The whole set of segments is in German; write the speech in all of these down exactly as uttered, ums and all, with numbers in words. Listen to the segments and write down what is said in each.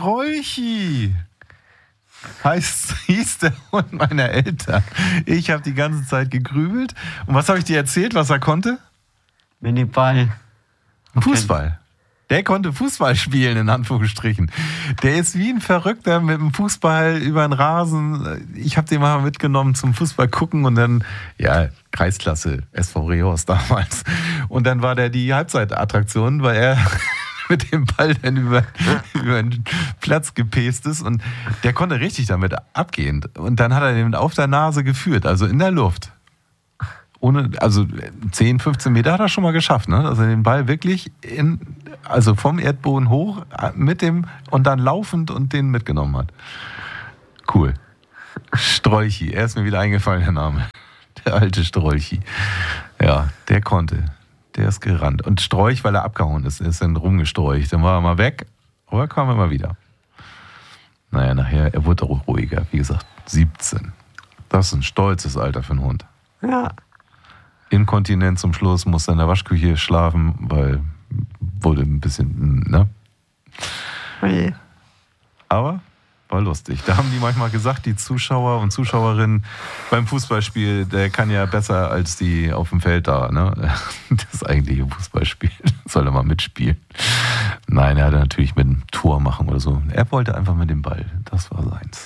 Strolchi. Heißt, hieß der Hund meiner Eltern. Ich habe die ganze Zeit gegrübelt. Und was habe ich dir erzählt, was er konnte? Mit dem Ball. Fußball. Der konnte Fußball spielen, in Anführungsstrichen. Der ist wie ein Verrückter mit dem Fußball über den Rasen. Ich habe den mal mitgenommen zum Fußball gucken und dann, ja, Kreisklasse, S V Reos damals. Und dann war der die Halbzeitattraktion, weil er mit dem Ball dann über, über den Platz gepäst ist. Und der konnte richtig damit abgehen. Und dann hat er den auf der Nase geführt, also in der Luft. Ohne, also zehn, fünfzehn Meter hat er schon mal geschafft, ne? Dass er den Ball wirklich in, also vom Erdboden hoch mit dem und dann laufend und den mitgenommen hat. Cool. Strolchi, er ist mir wieder eingefallen, der Name. Der alte Strolchi. Ja, der konnte. Der ist gerannt. Und Strolch, weil er abgehauen ist, ist dann rumgestrolcht. Dann war er mal weg, aber kam immer wieder. Naja, nachher, er wurde auch ruhiger. Wie gesagt, siebzehn. Das ist ein stolzes Alter für einen Hund. Ja. Inkontinent zum Schluss, musste in der Waschküche schlafen, weil wurde ein bisschen, ne? Okay. Aber war lustig. Da haben die manchmal gesagt, die Zuschauer und Zuschauerinnen beim Fußballspiel, der kann ja besser als die auf dem Feld da, ne? Das eigentliche Fußballspiel. Soll er mal mitspielen. Nein, er hatte natürlich mit einem Tor machen oder so. Er wollte einfach mit dem Ball. Das war seins.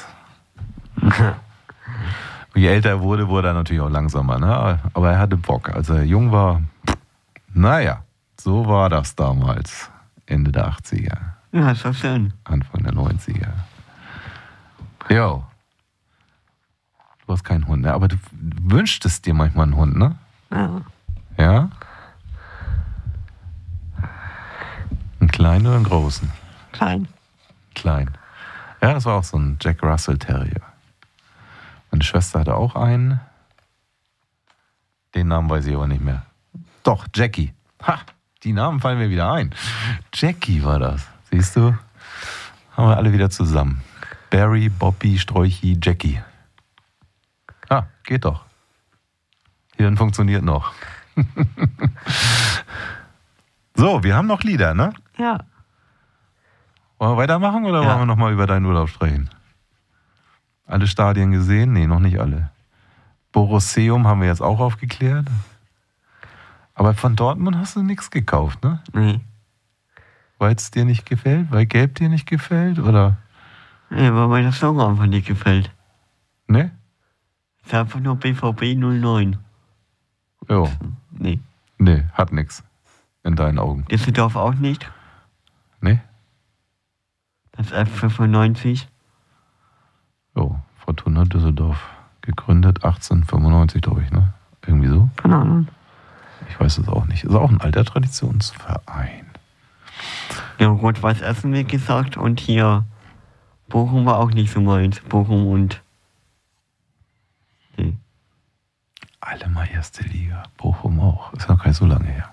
Je älter er wurde, wurde er natürlich auch langsamer. Ne? Aber er hatte Bock. Als er jung war, naja, so war das damals. Ende der achtziger. Ja, ist doch schön. Anfang der neunziger. Jo. Du hast keinen Hund, ne? Aber du wünschtest dir manchmal einen Hund, ne? Ja. Ja? Einen kleinen oder einen großen? Klein. Klein. Ja, das war auch so ein Jack Russell Terrier. Meine Schwester hatte auch einen. Den Namen weiß ich aber nicht mehr. Doch, Jackie. Ha, die Namen fallen mir wieder ein. Jackie war das. Siehst du? Haben wir alle wieder zusammen. Barry, Bobby, Strolchi, Jackie. Ah, geht doch. Hirn funktioniert noch. So, wir haben noch Lieder, ne? Ja. Wollen wir weitermachen oder Ja. wollen wir nochmal über deinen Urlaub sprechen? Alle Stadien gesehen? Nee, noch nicht alle. Borusseum haben wir jetzt auch aufgeklärt. Aber von Dortmund hast du nichts gekauft, ne? Nee. Weil es dir nicht gefällt? Weil Gelb dir nicht gefällt? Oder? Nee, weil mir das Logo einfach nicht gefällt. Ne? Es ist einfach nur B V B null neun. Jo. Nee. Ne, hat nix. In deinen Augen. Düsseldorf auch nicht. Ne? Das F fünfundneunzig. Jo. Fortuna Düsseldorf. Gegründet achtzehnhundertfünfundneunzig, glaube ich, ne? Irgendwie so? Keine Ahnung. Ich weiß es auch nicht. Ist auch ein alter Traditionsverein. Ja, Rot-Weiß Essen wird gesagt und hier Bochum war auch nicht so meins. Bochum und. Nee. Alle mal erste Liga. Bochum auch. Ist noch gar nicht so lange her.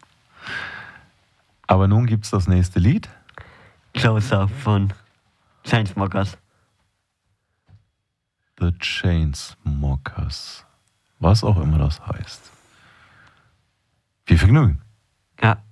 Aber nun gibt's das nächste Lied. Closer von Chainsmokers. The Chainsmokers. Was auch immer das heißt. Viel Vergnügen. Ja.